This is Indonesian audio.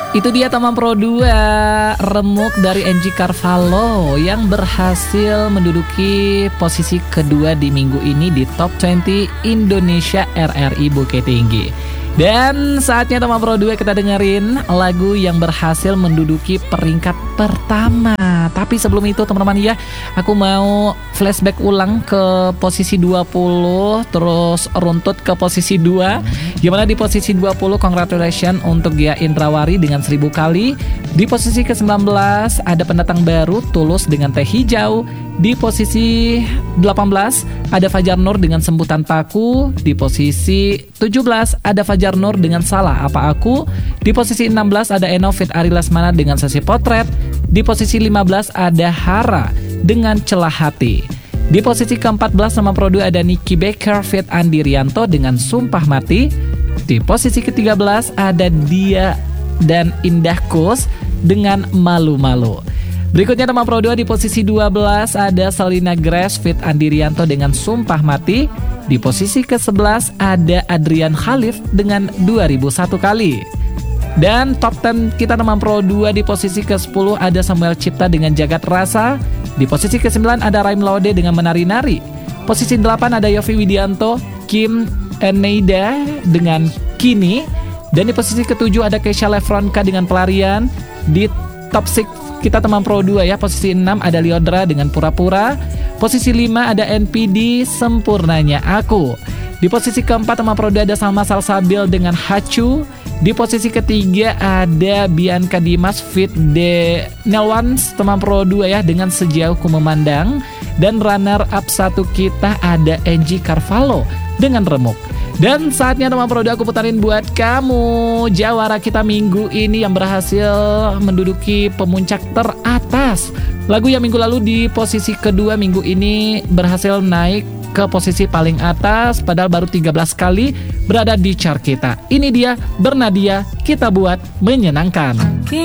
Itu dia teman Pro 2, remuk dari Angie Carvalho yang berhasil menduduki posisi kedua di minggu ini di Top 20 Indonesia RRI Bukit Tinggi. Dan saatnya teman Pro 2 kita dengerin lagu yang berhasil menduduki peringkat pertama. Tapi sebelum itu teman-teman ya, aku mau flashback ulang ke posisi 20, terus runtut ke posisi 2. Gimana di posisi 20, congratulations untuk Gia Indrawari dengan 1000 kali. Di posisi ke-19 ada pendatang baru, Tulus dengan Teh Hijau. Di posisi 18 ada Fajar Nur dengan Sembutan Paku. Di posisi 17 ada Fajar Nur dengan Salah Apa Aku. Di posisi 16 ada Eno Fit Ari Lesmana dengan Sesi Potret. Di posisi 15 ada Hara dengan Celah Hati. Di posisi ke-14 sama Pro 2 ada Nicky Baker Fit Andi Rianto dengan Sumpah Mati. Di posisi ke-13 ada Dia dan Indah Kus dengan Malu-Malu. Berikutnya teman Pro 2 di posisi 12 ada Selina Grace Fit Andi Rianto dengan Sumpah Mati. Di posisi ke-11 ada Adrian Khalif dengan 2001 kali. Dan top 10 kita teman Pro 2 di posisi ke-10 ada Samuel Cipta dengan Jagat Rasa. Di posisi ke-9 ada Raim Laude dengan Menari-Nari. Posisi 8 ada Yofi Widianto, Kim Eneida dengan Kini. Dan di posisi ke-7 ada Keisha Lefronka dengan Pelarian. Di top 6 kita teman Pro 2 ya, posisi 6 ada Liodra dengan Pura-Pura. Posisi 5 ada NPD Sempurnanya Aku. Di posisi ke-4 teman Pro 2 ada Salma Salsabil dengan Hacu. Di posisi ketiga ada Bianca Dimas Fit The Nelwans teman Pro 2 ya dengan Sejauh Ku Memandang. Dan runner up 1 kita ada Angie Carvalho dengan Remuk. Dan saatnya teman Pro 2 aku putarin buat kamu jawara kita minggu ini yang berhasil menduduki pemuncak teratas. Lagu yang minggu lalu di posisi kedua minggu ini berhasil naik ke posisi paling atas padahal baru 13 kali berada di chart kita. Ini dia Bernadia, Kita Buat Menyenangkan.